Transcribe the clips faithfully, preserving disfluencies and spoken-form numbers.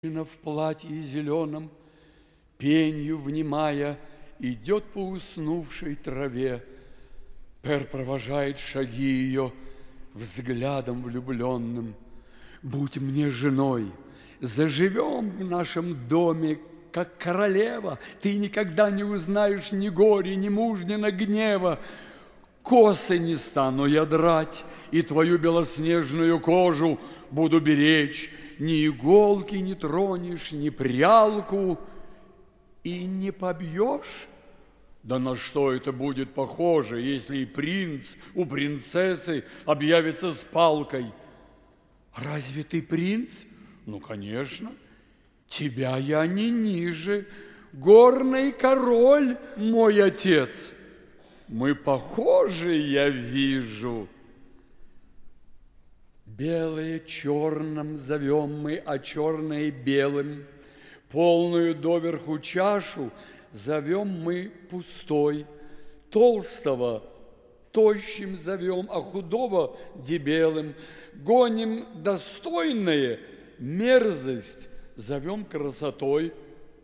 В платье зеленом, пенью внимая, идет по уснувшей траве. Пэр провожает шаги ее взглядом влюбленным. Будь мне женой, заживем в нашем доме, как королева. Ты никогда не узнаешь ни горя, ни мужнина гнева. Косы не стану я драть, и твою белоснежную кожу буду беречь. Ни иголки не тронешь, ни прялку, и не побьешь? Да на что это будет похоже, если и принц у принцессы объявится с палкой? Разве ты принц? Ну, конечно. Тебя я не ниже. Горный король мой отец. Мы похожи, я вижу. Белое черным зовем мы, а черное белым. Полную доверху чашу зовем мы пустой. Толстого тощим зовем, а худого дебелым. Гоним достойное, мерзость зовем красотой.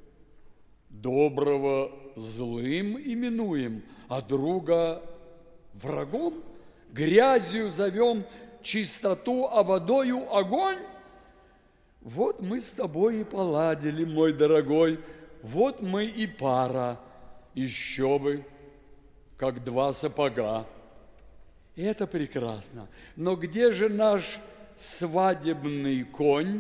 Доброго злым именуем, а друга врагом. Грязью зовем чистоту, а водою огонь. Вот мы с тобой и поладили, мой дорогой, вот мы и пара, еще бы, как два сапога. Это прекрасно, но где же наш свадебный конь?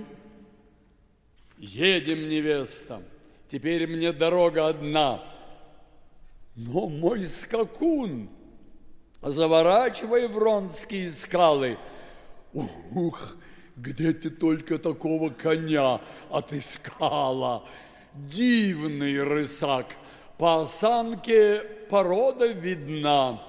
Едем, невеста, теперь мне дорога одна. Но мой скакун, заворачивай в Ронские скалы. Ух, где ты только такого коня отыскала? Дивный рысак, по осанке порода видна.